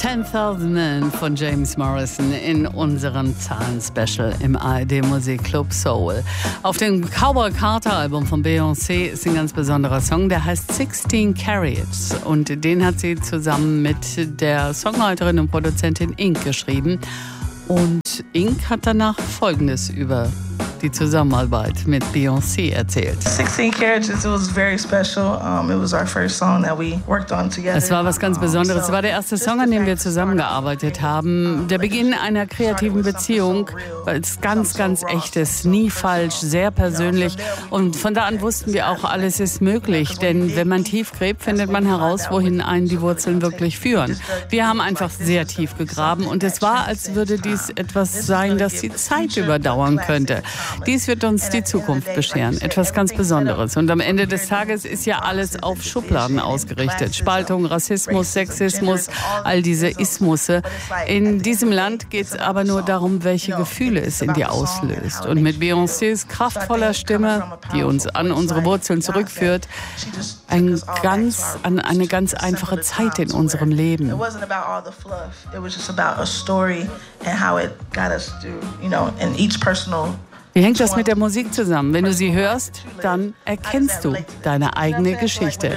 10,000 Men von James Morrison in unserem Zahlen-Special im ARD Musikclub Soul. Auf dem Cowboy Carter Album von Beyoncé ist ein ganz besonderer Song, der heißt 16 Carats und den hat sie zusammen mit der Songwriterin und Produzentin Ink geschrieben. Und Ink hat danach Folgendes über die Zusammenarbeit mit Beyoncé erzählt. 16 Carats, it was very special. It was our first song that we worked on together. Es war was ganz Besonderes. Es war der erste Song, an dem wir zusammengearbeitet haben. Der Beginn einer kreativen Beziehung, weil es ganz, ganz echt ist. Nie falsch, sehr persönlich. Und von da an wussten wir auch, alles ist möglich. Denn wenn man tief gräbt, findet man heraus, wohin einen die Wurzeln wirklich führen. Wir haben einfach sehr tief gegraben und es war, als würde dies etwas sein, das die Zeit überdauern könnte. Dies wird uns die Zukunft bescheren. Etwas ganz Besonderes. Und am Ende des Tages ist ja alles auf Schubladen ausgerichtet. Spaltung, Rassismus, Sexismus, all diese Ismusse. In diesem Land geht es aber nur darum, welche Gefühle es in dir auslöst. Und mit Beyoncés kraftvoller Stimme, die uns an unsere Wurzeln zurückführt, an eine ganz einfache Zeit in unserem Leben. Wie hängt das mit der Musik zusammen? Wenn du sie hörst, dann erkennst du deine eigene Geschichte.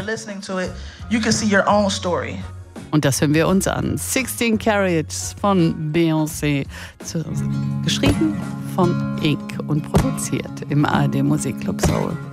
Und das hören wir uns an. 16 Carats von Beyoncé, geschrieben von Ink und produziert im ARD Musikclub Soul.